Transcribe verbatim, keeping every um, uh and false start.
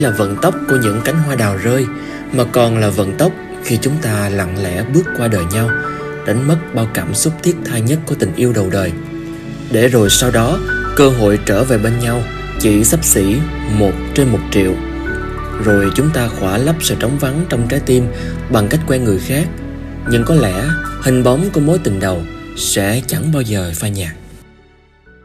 là vận tốc của những cánh hoa đào rơi, mà còn là vận tốc khi chúng ta lặng lẽ bước qua đời nhau, đánh mất bao cảm xúc thiết tha nhất của tình yêu đầu đời, để rồi sau đó cơ hội trở về bên nhau chỉ xấp xỉ một trên một triệu. Rồi chúng ta khỏa lấp sự trống vắng trong trái tim bằng cách quen người khác, nhưng có lẽ hình bóng của mối tình đầu sẽ chẳng bao giờ phai nhạt.